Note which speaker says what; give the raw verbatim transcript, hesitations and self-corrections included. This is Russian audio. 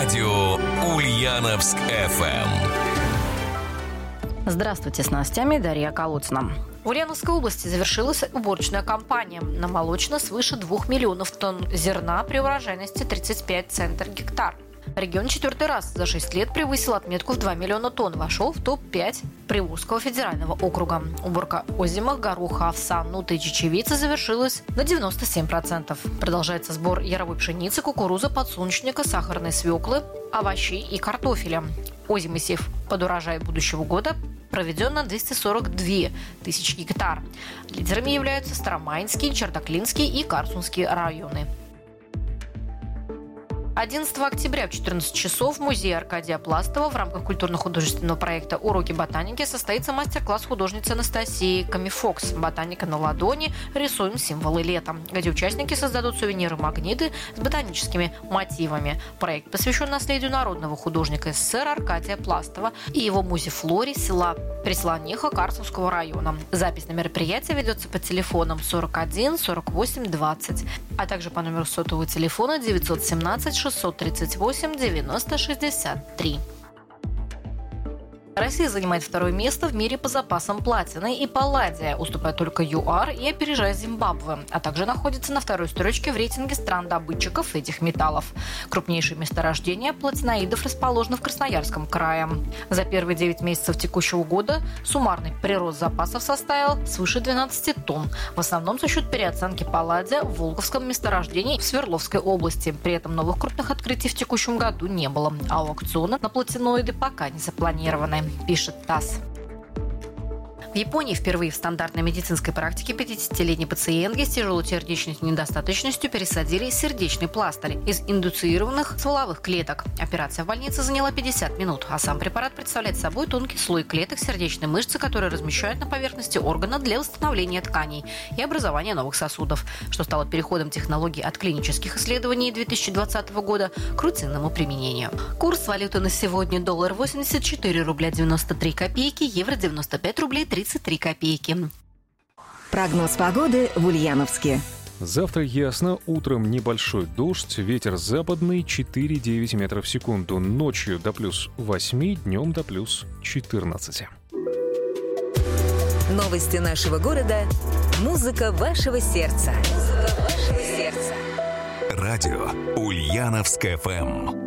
Speaker 1: Радио Ульяновск эф эм.
Speaker 2: Здравствуйте, с новостями Дарья Колодцина. В Ульяновской области завершилась уборочная кампания. Намолочено свыше двух миллионов тонн зерна при урожайности тридцать пять центнеров гектар. Регион четвертый раз за шесть лет превысил отметку в два миллиона тонн, вошел в топ пять Приволжского федерального округа. Уборка озимых, гороха, овса, нуты и чечевицы завершилась на девяносто семь процентов. Продолжается сбор яровой пшеницы, кукурузы, подсолнечника, сахарной свеклы, овощей и картофеля. Озимый сев под урожай будущего года проведен на двести сорок две тысячи гектар. Лидерами являются Старомайнский, Чердаклинский и Карсунский районы. одиннадцатого октября в четырнадцать часов в музее Аркадия Пластова в рамках культурно-художественного проекта «Уроки ботаники» состоится мастер-класс художницы Анастасии Камифокс «Ботаника на ладони. Рисуем символы лета», где участники создадут сувениры-магниты с ботаническими мотивами. Проект посвящен наследию народного художника эс эс эс эр Аркадия Пластова и его музе Флоре села Преслониха Карсунского района. Запись на мероприятие ведется по телефонам сорок один сорок восемь двадцать, а также по номеру сотового телефона девятьсот семнадцать шестьсот тридцать восемь девяносто шестьдесят три. Россия занимает второе место в мире по запасам платины и палладия, уступая только ЮАР и опережая Зимбабве, а также находится на второй строчке в рейтинге стран-добытчиков этих металлов. Крупнейшие месторождения платиноидов расположены в Красноярском крае. За первые девять месяцев текущего года суммарный прирост запасов составил свыше двенадцати тонн, в основном за счет переоценки палладия в Волговском месторождении в Свердловской области. При этом новых крупных открытий в текущем году не было, а аукционы на платиноиды пока не запланированы, пишет ТАСС. В Японии впервые в стандартной медицинской практике пятидесятилетней пациентке с тяжелой сердечной недостаточностью пересадили сердечный пластырь из индуцированных стволовых клеток. Операция в больнице заняла пятьдесят минут, а сам препарат представляет собой тонкий слой клеток сердечной мышцы, которые размещают на поверхности органа для восстановления тканей и образования новых сосудов, что стало переходом технологий от клинических исследований две тысячи двадцатого года к рутинному применению. Курс валюты на сегодня: доллар восемьдесят четыре рубля девяносто три копейки, евро девяносто пять рублей тридцать три копейки.
Speaker 3: Прогноз погоды в Ульяновске.
Speaker 4: Завтра ясно, утром небольшой дождь, ветер западный четыре-девять метров в секунду, ночью до плюс восемь, днем до плюс четырнадцать.
Speaker 3: Новости нашего города, музыка вашего сердца. Музыка вашего сердца.
Speaker 1: Радио Ульяновск эф эм.